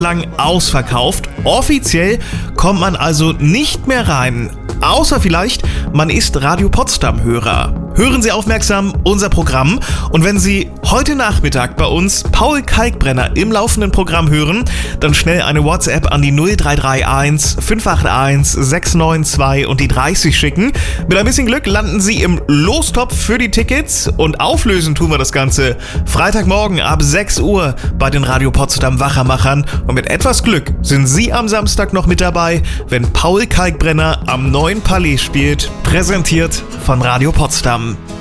lang ausverkauft. Offiziell kommt man also nicht mehr rein. Außer vielleicht, man ist Radio Potsdam-Hörer. Hören Sie aufmerksam unser Programm und wenn Sie heute Nachmittag bei uns Paul Kalkbrenner im laufenden Programm hören, dann schnell eine WhatsApp an die 0331 581 692 und die 30 schicken. Mit ein bisschen Glück landen Sie im Lostopf für die Tickets und auflösen tun wir das Ganze Freitagmorgen ab 6 Uhr bei den Radio Potsdam Wachermachern und mit etwas Glück sind Sie am Samstag noch mit dabei, wenn Paul Kalkbrenner am Neuen Palais spielt, präsentiert von Radio Potsdam.